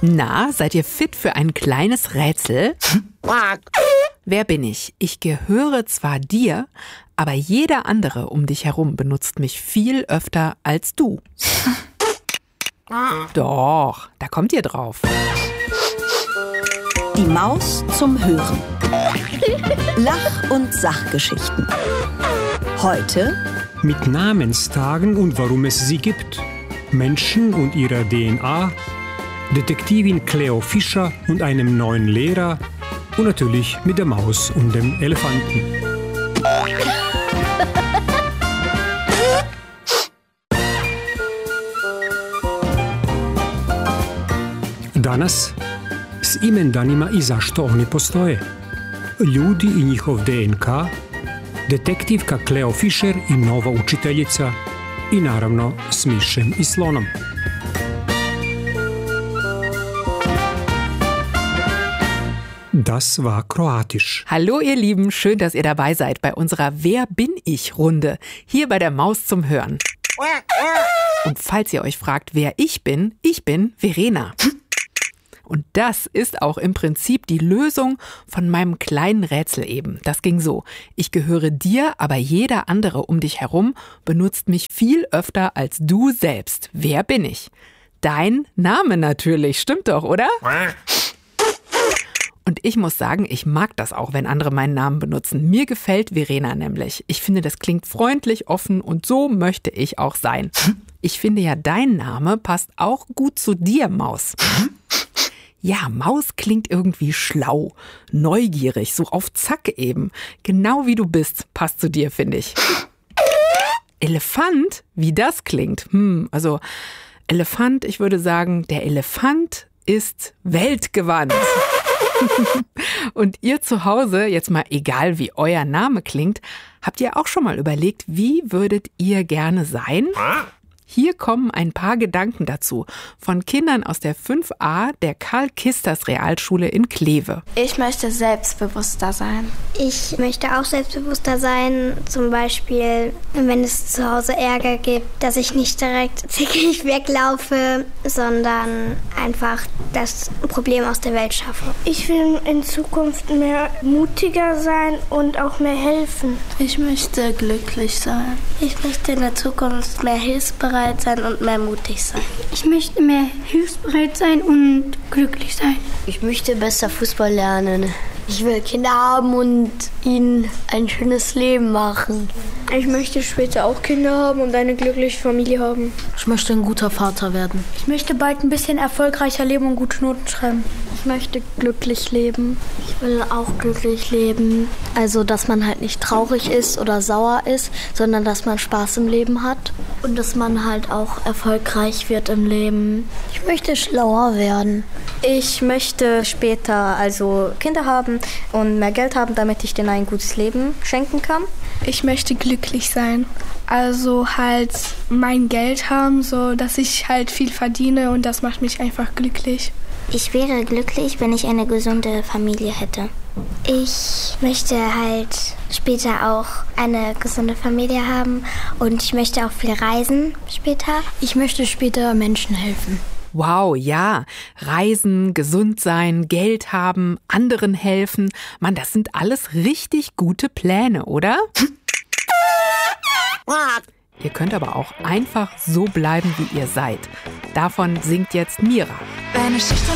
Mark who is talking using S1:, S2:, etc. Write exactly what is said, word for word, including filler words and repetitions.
S1: Na, seid ihr fit für ein kleines Rätsel? Wer bin ich? Ich gehöre zwar dir, aber jeder andere um dich herum benutzt mich viel öfter als du. Doch, da kommt ihr drauf.
S2: Die Maus zum Hören. Lach- und Sachgeschichten. Heute
S3: mit Namenstagen und warum es sie gibt, Menschen und ihrer D N A, Detektivin Cleo Fischer und einem neuen Lehrer und natürlich mit der Maus und dem Elefanten. Danas s imendanima i zašto oni postoje. Ljudi i njihov D N K, detektivka Cleo Fischer i nova učiteljica i naravno s mišem i slonom. Das war kroatisch.
S1: Hallo ihr Lieben, schön, dass ihr dabei seid bei unserer Wer bin ich Runde, hier bei der Maus zum Hören. Und falls ihr euch fragt, wer ich bin, ich bin Verena. Und das ist auch im Prinzip die Lösung von meinem kleinen Rätsel eben. Das ging so: Ich gehöre dir, aber jeder andere um dich herum benutzt mich viel öfter als du selbst. Wer bin ich? Dein Name natürlich, stimmt doch, oder? Und ich muss sagen, ich mag das auch, wenn andere meinen Namen benutzen. Mir gefällt Verena nämlich. Ich finde, das klingt freundlich, offen und so möchte ich auch sein. Ich finde ja, dein Name passt auch gut zu dir, Maus. Ja, Maus klingt irgendwie schlau, neugierig, so auf Zack eben. Genau wie du bist, passt zu dir, finde ich. Elefant, wie das klingt. Hm, also Elefant, ich würde sagen, der Elefant ist weltgewandt. Und ihr zu Hause, jetzt mal egal wie euer Name klingt, habt ihr auch schon mal überlegt, wie würdet ihr gerne sein? Hier kommen ein paar Gedanken dazu von Kindern aus der fünf a der Karl-Kisters-Realschule in Kleve.
S4: Ich möchte selbstbewusster sein.
S5: Ich möchte auch selbstbewusster sein, zum Beispiel, wenn es zu Hause Ärger gibt, dass ich nicht direkt zickig weglaufe, sondern einfach das Problem aus der Welt schaffe.
S6: Ich will in Zukunft mehr mutiger sein und auch mehr helfen.
S4: Ich möchte glücklich sein.
S6: Ich möchte in der Zukunft mehr hilfsbereit sein und mehr mutig sein.
S7: Ich möchte mehr hilfsbereit sein und glücklich sein.
S8: Ich möchte besser Fußball lernen. Ich will Kinder haben und ihnen ein schönes Leben machen.
S6: Ich möchte später auch Kinder haben und eine glückliche Familie haben.
S8: Ich möchte ein guter Vater werden.
S7: Ich möchte bald ein bisschen erfolgreicher leben und gute Noten schreiben.
S9: Ich möchte glücklich leben.
S8: Ich will auch glücklich leben. Also, dass man halt nicht traurig ist oder sauer ist, sondern dass man Spaß im Leben hat. Und dass man halt auch erfolgreich wird im Leben. Ich möchte schlauer werden.
S9: Ich möchte später also Kinder haben und mehr Geld haben, damit ich denen ein gutes Leben schenken kann.
S6: Ich möchte glücklich sein. Also halt mein Geld haben, so dass ich halt viel verdiene und das macht mich einfach glücklich.
S5: Ich wäre glücklich, wenn ich eine gesunde Familie hätte. Ich möchte halt später auch eine gesunde Familie haben und ich möchte auch viel reisen später.
S8: Ich möchte später Menschen helfen.
S1: Wow, ja, reisen, gesund sein, Geld haben, anderen helfen. Mann, das sind alles richtig gute Pläne, oder? Ihr könnt aber auch einfach so bleiben, wie ihr seid. Davon singt jetzt Mira.